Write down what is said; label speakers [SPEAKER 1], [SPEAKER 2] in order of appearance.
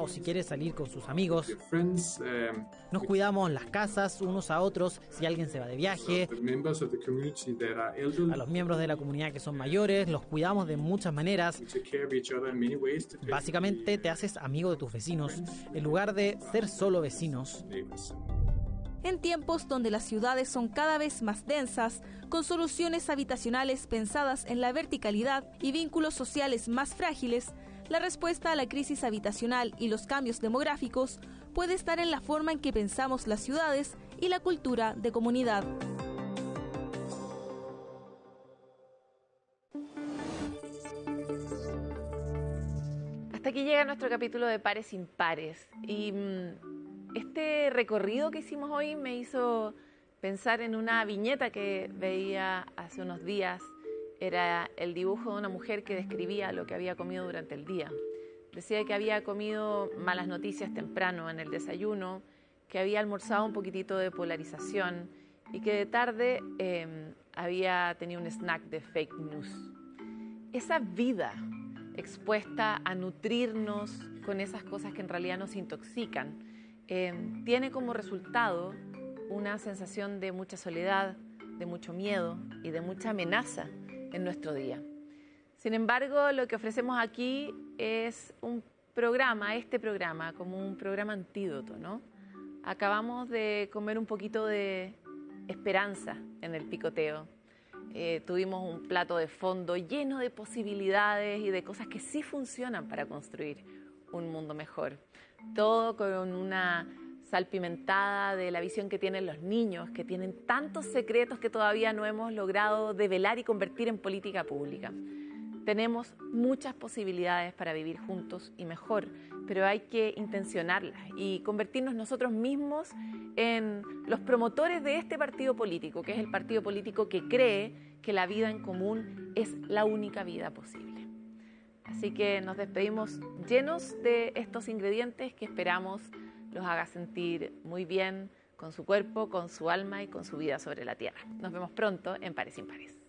[SPEAKER 1] o si quiere salir con sus amigos. Nos cuidamos las casas unos a otros si alguien se va de viaje. A los miembros de la comunidad que son mayores los cuidamos de muchas maneras. Básicamente te haces amigo de tus vecinos en lugar de ser solo vecinos.
[SPEAKER 2] En tiempos donde las ciudades son cada vez más densas, con soluciones habitacionales pensadas en la verticalidad y vínculos sociales más frágiles, la respuesta a la crisis habitacional y los cambios demográficos puede estar en la forma en que pensamos las ciudades y la cultura de comunidad.
[SPEAKER 3] Hasta aquí llega nuestro capítulo de Pares Impares. Y este recorrido que hicimos hoy me hizo pensar en una viñeta que veía hace unos días. Era el dibujo de una mujer que describía lo que había comido durante el día. Decía que había comido malas noticias temprano en el desayuno, que había almorzado un poquitito de polarización y que de tarde había tenido un snack de fake news. Esa vida expuesta a nutrirnos con esas cosas que en realidad nos intoxican, tiene como resultado una sensación de mucha soledad, de mucho miedo y de mucha amenaza en nuestro día. Sin embargo, lo que ofrecemos aquí es este programa, como un programa antídoto, ¿no? Acabamos de comer un poquito de esperanza en el picoteo. Tuvimos un plato de fondo lleno de posibilidades y de cosas que sí funcionan para construir un mundo mejor. Todo con una salpimentada de la visión que tienen los niños, que tienen tantos secretos que todavía no hemos logrado develar y convertir en política pública. Tenemos muchas posibilidades para vivir juntos y mejor, pero hay que intencionarlas y convertirnos nosotros mismos en los promotores de este partido político, que es el partido político que cree que la vida en común es la única vida posible. Así que nos despedimos llenos de estos ingredientes que esperamos los haga sentir muy bien con su cuerpo, con su alma y con su vida sobre la tierra. Nos vemos pronto en Pares Impares.